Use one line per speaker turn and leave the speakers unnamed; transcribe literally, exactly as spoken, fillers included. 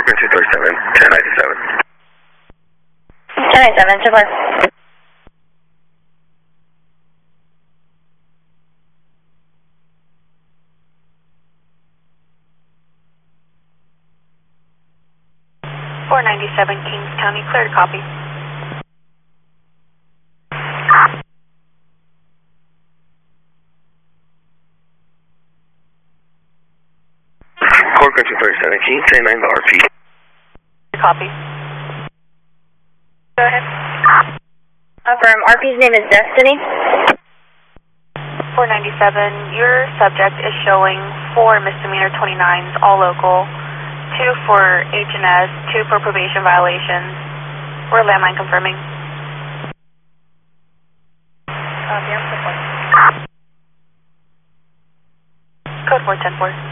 Core two thirty-seven, ten ninety-seven.
ten ninety-seven, so far.
four ninety-seven Kings County, clear to copy.
Core two thirty-seven, Kings, ten nine R P.
Copy. Go ahead.
Affirm, R P's name is Destiny.
four ninety-seven, your subject is showing four misdemeanor twenty-nines, all local, two for H and S, two for probation violations. We're landline confirming. Uh, yeah, code four ten four.